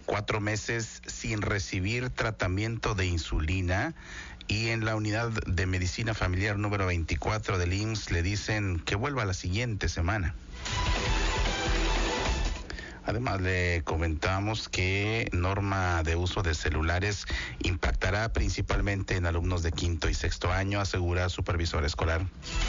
4 meses sin recibir tratamiento de insulina, y en la unidad de medicina familiar número 24 del IMSS le dicen que vuelva la siguiente semana. Además, le comentamos que norma de uso de celulares impactará principalmente en alumnos de quinto y sexto año, asegura supervisor escolar.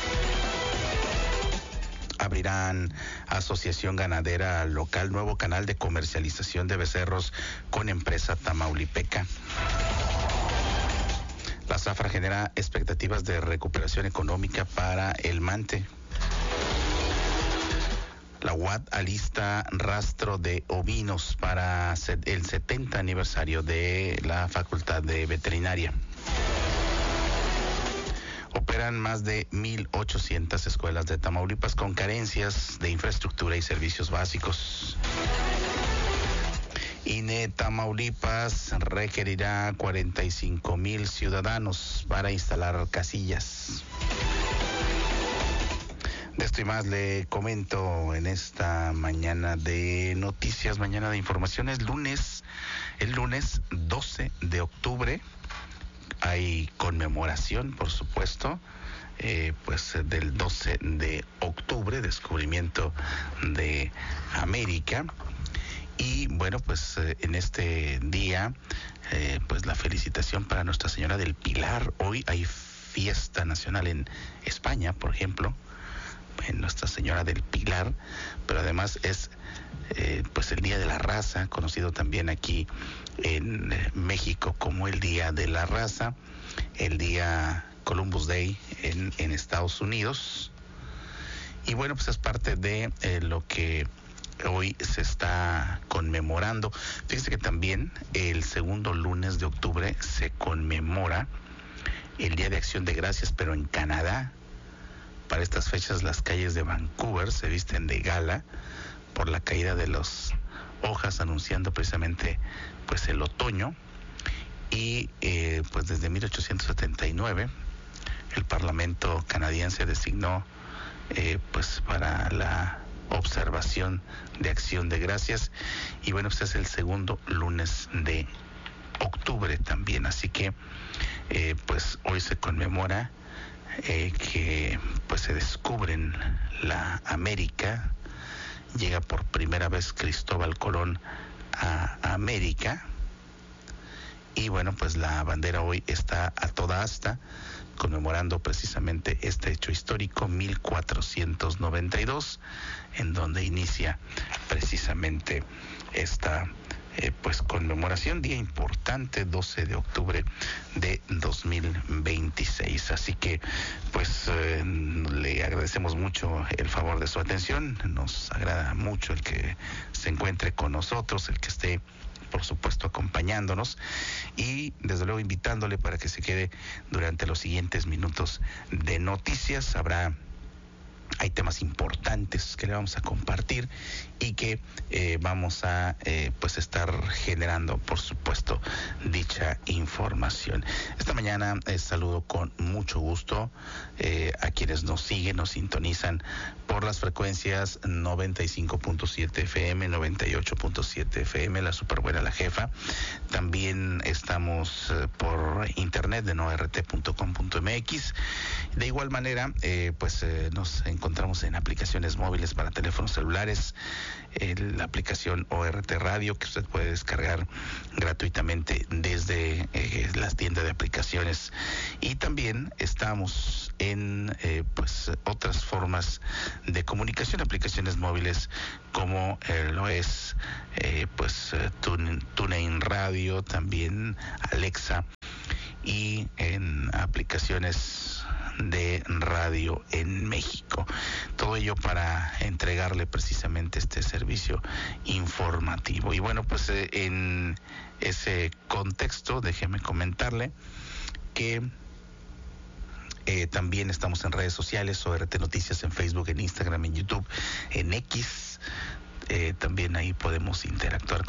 Abrirán Asociación Ganadera Local nuevo canal de comercialización de becerros con empresa tamaulipeca. La zafra genera expectativas de recuperación económica para el Mante. La UAT alista rastro de ovinos para el 70 aniversario de la Facultad de Veterinaria. Operan más de 1,800 escuelas de Tamaulipas con carencias de infraestructura y servicios básicos. INE Tamaulipas requerirá 45,000 ciudadanos para instalar casillas. De esto y más le comento en esta mañana de noticias, mañana de información. Es lunes, el lunes 12 de octubre. Hay conmemoración, por supuesto, pues del 12 de octubre, descubrimiento de América. Y bueno, pues en este día, pues la felicitación para Nuestra Señora del Pilar. Hoy hay fiesta nacional en España, por ejemplo, en Nuestra Señora del Pilar, pero además es pues el Día de la Raza, conocido también aquí en México como el Día de la Raza, el Día Columbus Day en Estados Unidos. Y bueno, pues es parte de lo que hoy se está conmemorando. Fíjense que también el segundo lunes de octubre se conmemora el Día de Acción de Gracias, pero en Canadá. Para estas fechas las calles de Vancouver se visten de gala por la caída de las hojas, anunciando precisamente pues el otoño. Y pues desde 1879 el Parlamento canadiense designó pues para la observación de Acción de Gracias, y bueno, pues es el segundo lunes de octubre también, así que pues hoy se conmemora que pues se descubren la América. Llega por primera vez Cristóbal Colón a América, y bueno, pues la bandera hoy está a toda asta conmemorando precisamente este hecho histórico, 1492, en donde inicia precisamente esta pues conmemoración, día importante, 12 de octubre de 2026. Así que pues le agradecemos mucho el favor de su atención. Nos agrada mucho el que se encuentre con nosotros, el que esté por supuesto acompañándonos, y desde luego invitándole para que se quede durante los siguientes minutos de noticias. Hay temas importantes que le vamos a compartir y que vamos a pues estar generando, por supuesto, dicha información. Esta mañana saludo con mucho gusto a quienes nos siguen, nos sintonizan por las frecuencias 95.7 FM, 98.7 FM, la Superbuena La Jefa. También estamos por internet de nort.com.mx. De igual manera, pues nos encontramos en aplicaciones móviles para teléfonos celulares, la aplicación ORT Radio, que usted puede descargar gratuitamente desde las tiendas de aplicaciones. Y también estamos en pues otras formas de comunicación, aplicaciones móviles como lo es pues TuneIn Radio, también Alexa, y en aplicaciones de radio en México. Todo ello para entregarle precisamente este servicio informativo. Y bueno, pues en ese contexto, déjeme comentarle que también estamos en redes sociales, ORT Noticias en Facebook, en Instagram, en YouTube, en X. También ahí podemos interactuar